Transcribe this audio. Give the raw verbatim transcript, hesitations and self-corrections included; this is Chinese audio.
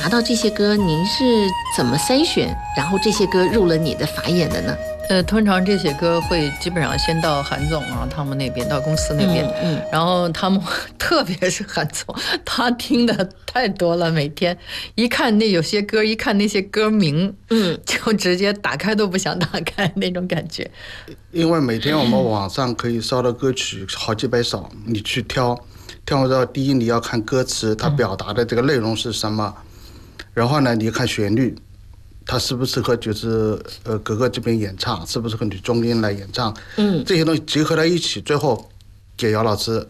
拿到这些歌，您是怎么筛选，然后这些歌入了你的法眼的呢？ 呃，通常这些歌会基本上先到韩总啊，他们那边，到公司那边， 嗯嗯、 然后他们特别是韩总，他听的太多了，每天一看那有些歌，一看那些歌名， 嗯， 就直接打开都不想打开那种感觉。 因为每天我们网上可以烧的歌曲好几百首，你去挑，挑完之后，第一你要看歌词，它表达的这个内容是什么，嗯、然后呢，你看旋律。他适不适合就是呃格格这边演唱，适不适合女中音来演唱， 嗯， 这些东西结合在一起，最后给姚老师